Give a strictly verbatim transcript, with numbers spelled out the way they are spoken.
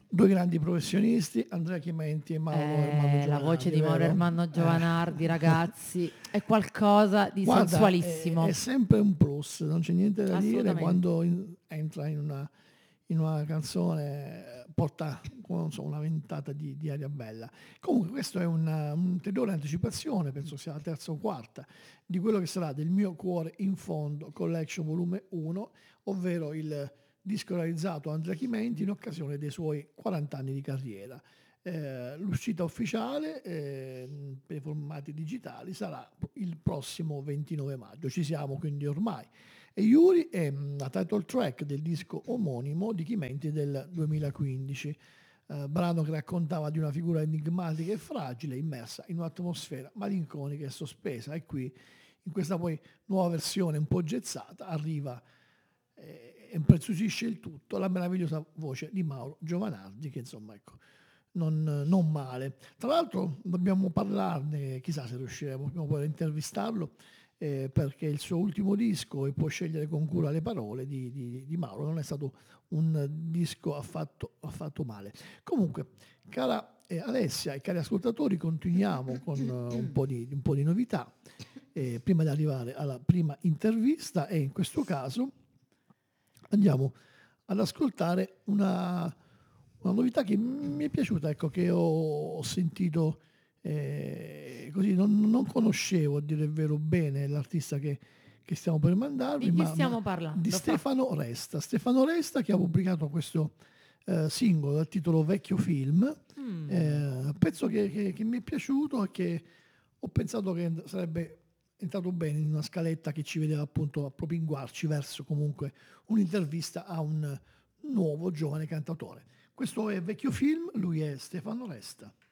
Due grandi professionisti, Andrea Chimenti e Mauro Ermanno Eh, la Giovanardi, voce di Mauro vero? Ermanno Eh. Giovanardi, ragazzi, è qualcosa di Guarda, è, sensualissimo. è sempre un plus, non c'è niente da dire Assolutamente. quando in- entra in una, in una canzone, eh, porta non so, una ventata di, di aria bella. Comunque questo è una- un'ulteriore anticipazione, penso sia la terza o quarta, di quello che sarà del Mio Cuore in Fondo Collection volume uno, ovvero il disco realizzato da Andrea Chimenti in occasione dei suoi quaranta anni di carriera. Eh, l'uscita ufficiale eh, per i formati digitali sarà il prossimo ventinove maggio, ci siamo quindi ormai. E Yuri è mm, la title track del disco omonimo di Chimenti del duemilaquindici, eh, brano che raccontava di una figura enigmatica e fragile immersa in un'atmosfera malinconica e sospesa. E qui, in questa poi nuova versione un po' gezzata, arriva eh, e impreziosisce il tutto la meravigliosa voce di Mauro Giovanardi, che insomma ecco, non, non male. Tra l'altro dobbiamo parlarne, chissà se riusciremo prima o poi a intervistarlo, eh, perché il suo ultimo disco, E può scegliere con cura le parole, di, di- di Mauro, non è stato un disco affatto, affatto male. Comunque, cara eh, Alessia e cari ascoltatori, continuiamo con eh, un po' di, un po' di novità, eh, prima di arrivare alla prima intervista, e in questo caso andiamo ad ascoltare una, una novità che mi è piaciuta, ecco, che ho, ho sentito, eh, così, non, non conoscevo a dire il vero bene l'artista che, che stiamo per mandarvi, Di chi ma, stiamo ma parlando? di Fra? Stefano Resta. Stefano Resta che ha pubblicato questo eh, singolo dal titolo Vecchio Film, Mm. eh, pezzo che, che- che mi è piaciuto e che ho pensato che sarebbe entrato bene in una scaletta che ci vedeva appunto a propinguarci verso comunque un'intervista a un nuovo giovane cantautore. Questo è Vecchio Film, lui è Stefano Resta.